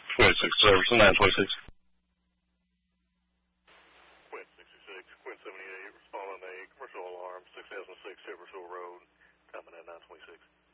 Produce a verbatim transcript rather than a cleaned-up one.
twenty-six service, nine twenty-six. Quint sixty-six, Quint seventy-eight, responding to a commercial alarm, six thousand six Silver Shore Road, coming at nine twenty-six.